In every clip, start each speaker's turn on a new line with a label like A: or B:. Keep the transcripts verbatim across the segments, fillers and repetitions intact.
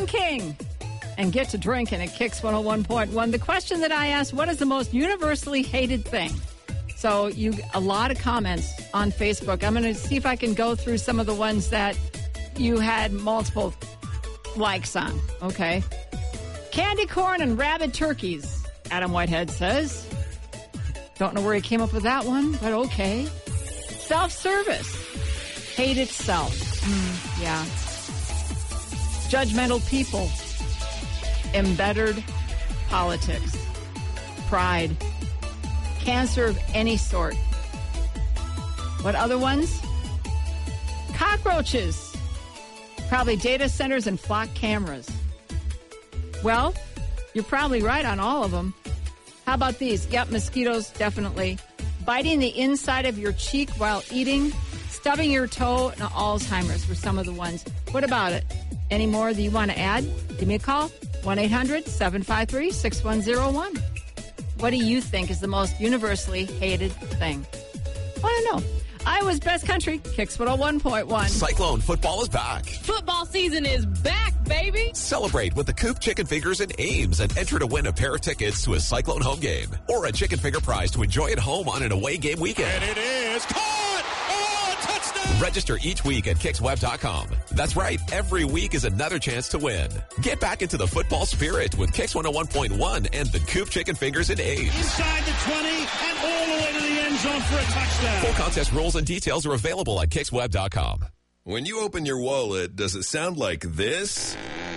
A: drinking and get to drinking at Kicks one oh one point one. The question that I asked, what is the most universally hated thing? So you a lot of comments on Facebook. I'm going to see if I can go through some of the ones that you had multiple likes on. Okay. Candy corn and rabid turkeys, Adam Whitehead says. Don't know where he came up with that one, but okay. Self-service. Hate itself. Mm, yeah. Judgmental people. Embittered politics. Pride. Cancer of any sort. What other ones? Cockroaches. Probably data centers and flock cameras. Well, you're probably right on all of them. How about these? Yep, mosquitoes, definitely. Biting the inside of your cheek while eating. Stubbing your toe. And Alzheimer's were some of the ones. What about it? Any more that you want to add? Give me a call. one eight hundred seven five three six one zero one. What do you think is the most universally hated thing? I want to know. Iowa's best country, Kicks one oh one point one.
B: Cyclone football is back.
C: Football season is back, baby.
B: Celebrate with the Coop Chicken Fingers and Ames and enter to win a pair of tickets to a Cyclone home game or a chicken finger prize to enjoy at home on an away game weekend.
D: And it is caught! Oh, touchdown!
B: Register each week at kicks web dot com. That's right. Every week is another chance to win. Get back into the football spirit with Kicks one oh one point one and the Coop Chicken Fingers and Ames.
D: Inside the twenty and all the way to the end zone for a touchdown.
B: Full contest rules and details are available at kicks web dot com.
E: When you open your wallet, does it sound like this?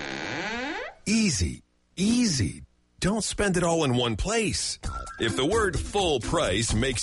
E: Easy, easy. Don't spend it all in one place. If the word full price makes